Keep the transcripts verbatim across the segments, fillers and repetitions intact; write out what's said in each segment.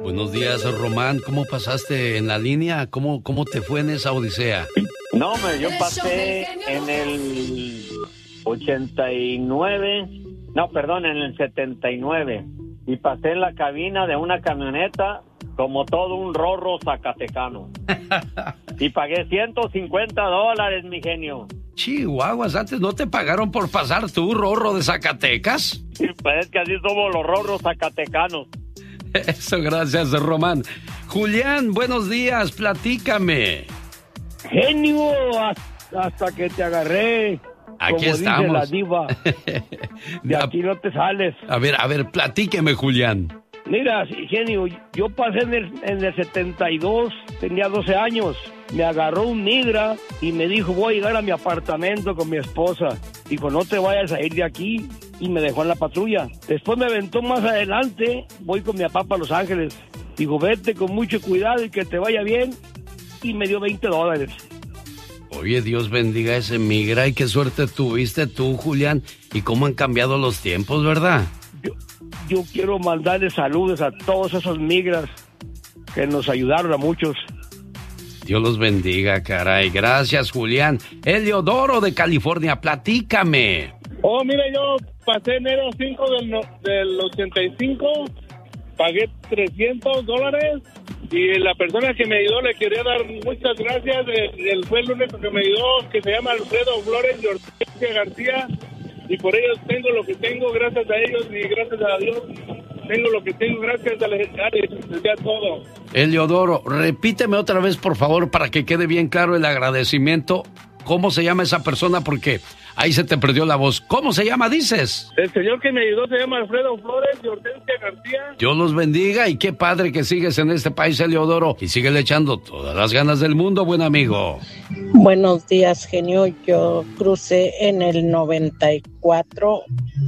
Buenos días, Román. ¿Cómo pasaste en la línea? ¿Cómo, cómo te fue en esa odisea? No, me, yo pasé en el ochenta y nueve, no, perdón, en el setenta y nueve, y pasé en la cabina de una camioneta como todo un rorro zacatecano. Y pagué ciento cincuenta dólares, mi genio. Chihuahuas, ¿antes no te pagaron por pasar tú, rorro de Zacatecas? Sí, pues es que así somos los rorros zacatecanos. Eso, gracias, Román. Julián, buenos días, platícame. Genio, hasta que te agarré. Aquí como estamos. Dice la diva. De aquí no te sales. A ver, a ver, platíqueme, Julián. Mira, genio, yo pasé en el, en el setenta y dos, tenía doce años. Me agarró un migra y me dijo, voy a llegar a mi apartamento con mi esposa. Dijo, no te vayas a ir de aquí. Y me dejó en la patrulla. Después me aventó más adelante, voy con mi papá para Los Ángeles. Dijo, vete con mucho cuidado y que te vaya bien. Y me dio veinte dólares. Oye, Dios bendiga a ese migra y qué suerte tuviste tú, Julián. Y cómo han cambiado los tiempos, ¿verdad? Yo, yo quiero mandarle saludos a todos esos migras que nos ayudaron a muchos. Dios los bendiga, caray. Gracias, Julián. Eliodoro de California, platícame. Oh, mira, yo pasé enero cinco del, no, del ochenta y cinco, pagué trescientos dólares y la persona que me ayudó le quería dar muchas gracias. Él fue el único que me ayudó, que se llama Alfredo Flores y Hortensia García, y por ellos tengo lo que tengo, gracias a ellos y gracias a Dios tengo lo que tengo, gracias a la gente, ya todo. Eliodoro, repíteme otra vez, por favor, para que quede bien claro el agradecimiento. ¿Cómo se llama esa persona? Porque ahí se te perdió la voz. ¿Cómo se llama, dices? El señor que me ayudó se llama Alfredo Flores y Hortensia García. Dios los bendiga y qué padre que sigues en este país, Eliodoro. Y síguele echando todas las ganas del mundo, buen amigo. Buenos días, genio. Yo crucé en el noventa y cuatro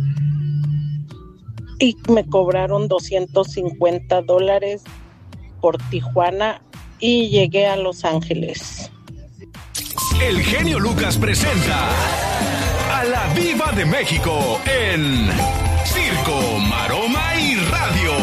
y me cobraron doscientos cincuenta dólares por Tijuana y llegué a Los Ángeles. El genio Lucas presenta a la Diva de México en Circo, Maroma y Radio.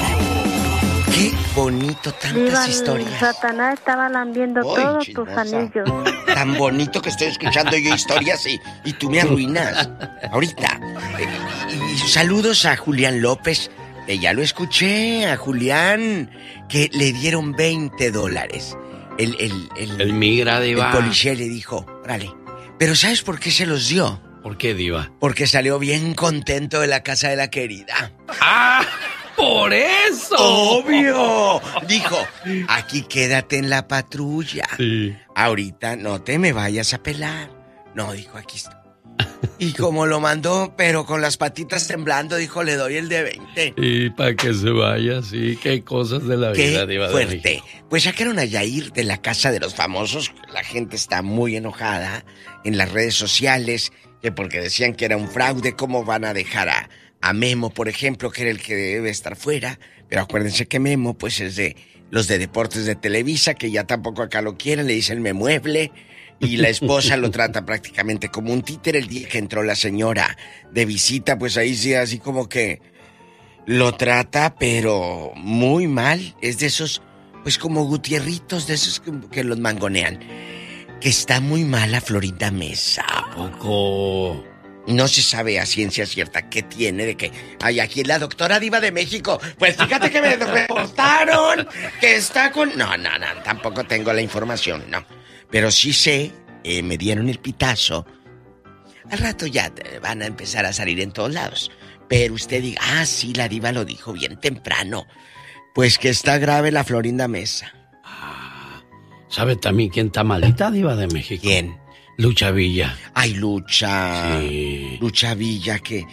Qué bonito, tantas Diva, historias. Satanás estaba lambiendo Oy, todos chismosa. tus anillos. Tan bonito que estoy escuchando yo historias y, y tú me arruinas. Ahorita. Eh, y, y saludos a Julián López. Eh, ya lo escuché, a Julián, que le dieron veinte dólares. El, el, el, el migra, Diva. El policía le dijo, órale. Pero ¿sabes por qué se los dio? ¿Por qué, Diva? Porque salió bien contento de la casa de la querida. ¡Ah! ¡Por eso! ¡Obvio! Dijo, aquí quédate en la patrulla. Sí. Ahorita no te me vayas a pelar. No, dijo, aquí está. Y como lo mandó, pero con las patitas temblando, dijo, le doy el de veinte. Y para que se vaya, sí, qué cosas de la vida, Diva de fuerte. México. Pues sacaron a Yair de la casa de los famosos. La gente está muy enojada en las redes sociales, que porque decían que era un fraude, ¿cómo van a dejar a, a Memo, por ejemplo, que era el que debe estar fuera? Pero acuérdense que Memo, pues es de los de Deportes de Televisa, que ya tampoco acá lo quieren, le dicen Memueble. Y la esposa lo trata prácticamente como un títere. El día que entró la señora de visita, pues ahí sí, así como que lo trata, pero muy mal. Es de esos, pues como Gutierritos, de esos que, que los mangonean. Que está muy mala Florinda Mesa. ¿A poco? No se sabe a ciencia cierta qué tiene de que... Ay, aquí la doctora Diva de México. Pues fíjate que me reportaron que está con... No, no, no, tampoco tengo la información, no. Pero sí sé, eh, me dieron el pitazo. Al rato ya van a empezar a salir en todos lados. Pero usted diga, ah, sí, la Diva lo dijo bien temprano. Pues que está grave la Florinda Mesa. Ah, ¿sabe también quién está malita, Diva de México? ¿Quién? Lucha Villa. Ay, Lucha. Sí. Lucha Villa, que...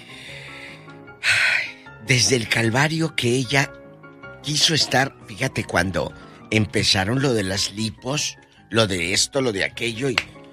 Ay, desde el calvario que ella quiso estar... Fíjate, cuando empezaron lo de las lipos... Lo de esto, lo de aquello y...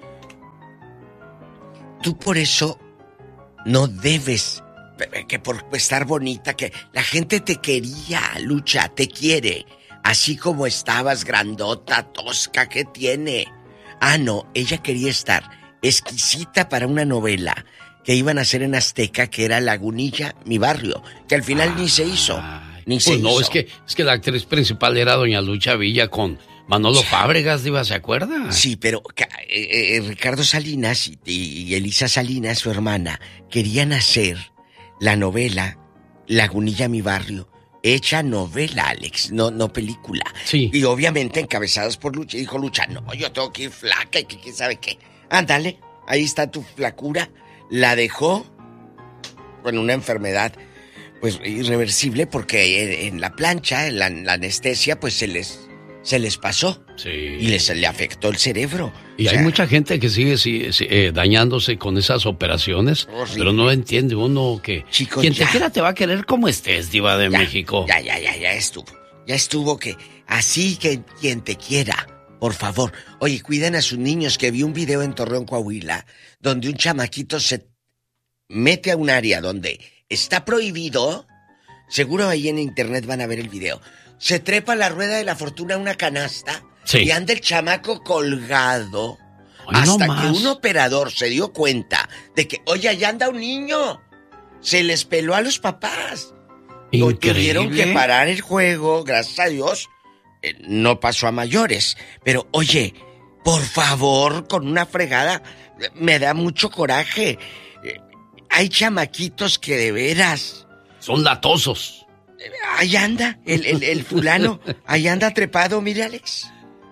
Tú por eso no debes... Que por estar bonita, que la gente te quería, Lucha, te quiere. Así como estabas, grandota, tosca, ¿qué tiene? Ah, no, ella quería estar exquisita para una novela que iban a hacer en Azteca, que era Lagunilla, mi barrio, que al final Ay. ni se hizo. Ni se Pues no, hizo. es que, es que la actriz principal era doña Lucha Villa con Manolo Fábregas, Diva, ¿se acuerda? Sí, pero eh, eh, Ricardo Salinas y, y Elisa Salinas, su hermana, querían hacer la novela Lagunilla, mi barrio, hecha novela, Alex, no, no película. Sí. Y obviamente encabezadas por Lucha. Y dijo Lucha, no, yo tengo que ir flaca y que quién sabe qué. Ándale, ahí está tu flacura. La dejó con una enfermedad, pues, irreversible, porque en, en la plancha, en la, la anestesia, pues, se les... se les pasó. Sí. Y les le afectó el cerebro. Y o hay sea, mucha gente que sigue sí, sí, eh, dañándose con esas operaciones, horrible. pero no entiende uno que... Chicos, quien ya. te quiera te va a querer como estés, Diva de ya, México. Ya, ya, ya, ya estuvo. Ya estuvo que así que quien te quiera, por favor. Oye, cuiden a sus niños, que vi un video en Torreón, Coahuila, donde un chamaquito se mete a un área donde está prohibido. Seguro ahí en internet van a ver el video. Se trepa la rueda de la fortuna a una canasta. Sí. Y anda el chamaco colgado. Ay, no hasta más. que un operador se dio cuenta de que, oye, allá anda un niño. Se les peló a los papás. Lo Increíble. tuvieron que parar el juego, gracias a Dios. Eh, no pasó a mayores. Pero, oye, por favor, con una fregada, eh, me da mucho coraje. Eh, hay chamaquitos que de veras... Son latosos. Ahí anda, el, el, el fulano, ahí anda trepado, mire, Alex.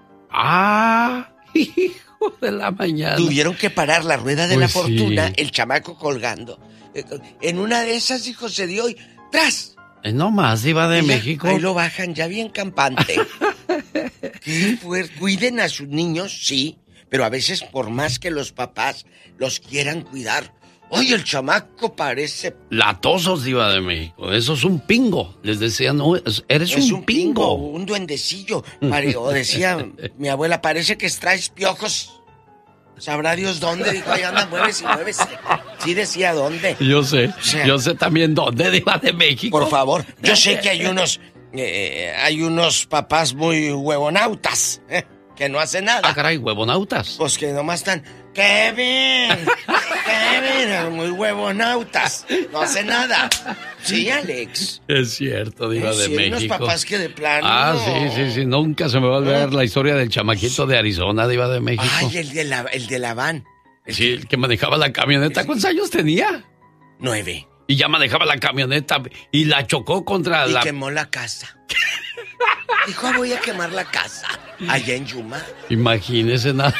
Ah, hijo de la mañana. Tuvieron que parar la rueda de Pues la fortuna, sí. el chamaco colgando. Eh, En una de esas, hijo, se dio y ¡tras! Eh, no más, Diva de Y ya, México. ahí lo bajan ya bien campante. Qué fuerte. Cuiden a sus niños, sí, pero a veces por más que los papás los quieran cuidar. Oye, el chamaco parece... Latosos, Diva de México. Eso es un pingo. Les decían, no, es- eres es un, pingo. un duendecillo. Pare- o decía mi abuela, parece que traes piojos. Sabrá Dios dónde. Dijo, ahí anda, muévese, muévese. Sí decía dónde. Yo sé, O sea, yo sé también dónde, Diva de México. por favor, yo sé que hay unos... eh, hay unos papás muy huevonautas, ¿eh? Que no hacen nada. Ah, caray, huevonautas. Pues que nomás están... ¡Kevin! ¡Kevin! Muy huevonautas. No hace nada. Sí, Alex. Es cierto, Diva Sí, de hay unos México. papás que de plano... Ah, sí, sí, sí. Nunca se me va a olvidar la historia del chamaquito de Arizona, Diva de México. Ay, el de la, el de la van. El Sí, el que manejaba la camioneta. ¿Cuántos años tenía? Nueve. Y ya manejaba la camioneta y la chocó contra Y la... quemó la casa. Dijo, voy a quemar la casa. Allá en Yuma. Imagínese nada.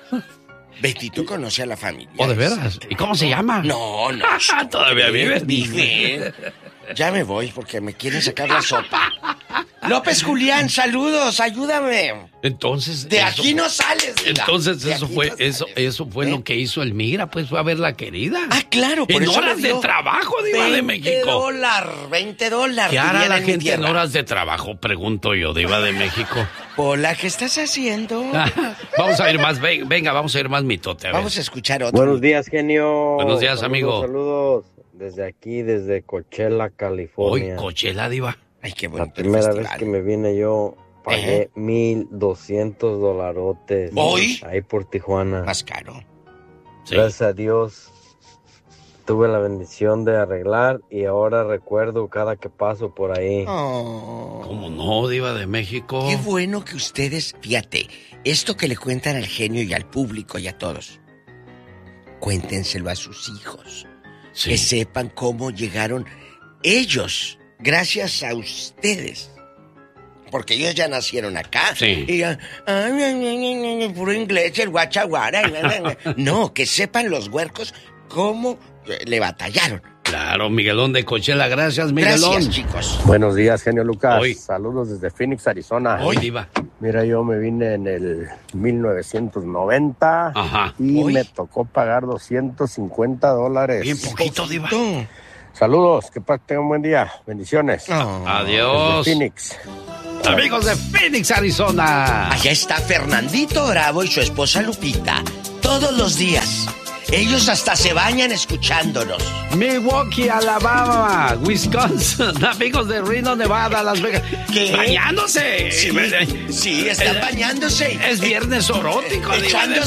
Betito conoce a la familia. ¿O de veras? ¿Y cómo se llama? No, no. Todavía vive. Vive. Ya me voy porque me quieren sacar la sopa. López Julián, saludos, ayúdame. Entonces... De eso- aquí no sales. Diva. Entonces De eso aquí fue no eso sales. eso fue ¿Eh? lo que hizo el Migra, pues fue a ver la querida. Ah, claro, por en eso horas le dio de trabajo, Diva de veinte México. dólares, veinte dólares. ¿Qué hará dirían la en mi gente en tierra. horas de trabajo? Pregunto yo, Diva de México. Hola, ¿qué estás haciendo? Vamos a ir más, ven- venga, vamos a ir más mitote. A ver. Vamos a escuchar otro. Buenos días, genio. Buenos días, Saludos, amigo. Saludos desde aquí, desde Coachella, Hoy, California. Coachella, Diva. Ay, qué La bonito el primera vez festival. que me vine yo pagué ¿Eh? mil doscientos dolarotes. ¿Hoy? Ahí por Tijuana. Más caro. Sí. Gracias a Dios tuve la bendición de arreglar y ahora recuerdo cada que paso por ahí. Oh. ¿Cómo no, Diva de México? Qué bueno que ustedes, fíjate, esto que le cuentan al genio y al público y a todos, cuéntenselo a sus hijos. Sí. Que sepan cómo llegaron ellos, gracias a ustedes. Porque ellos ya nacieron acá. Sí. Y ya, ay, ay, ay, ay, ay, puro inglés, el guachaguara. ay, ay, ay. No, que sepan los huercos cómo le batallaron. Claro, Miguelón de Coachella, gracias, Miguelón. Gracias, chicos. Buenos días, genio Lucas. Hoy. Saludos desde Phoenix, Arizona. Hoy, Diva. Mira, yo me vine en el mil novecientos noventa Ajá. y Hoy. me tocó pagar doscientos cincuenta dólares. Bien poquito, Diva. Tú. Saludos, que pa- tengan un buen día. Bendiciones. No. Adiós. Desde Phoenix. Amigos de Phoenix, Arizona. Allá está Fernandito Bravo y su esposa Lupita. Todos los días. Ellos hasta se bañan escuchándonos. Milwaukee, Alabama, Wisconsin, amigos de Reno, Nevada, Las Vegas. ¿Qué? Bañándose. Sí, sí, están bañándose. Es viernes erótico, Diva de Echándose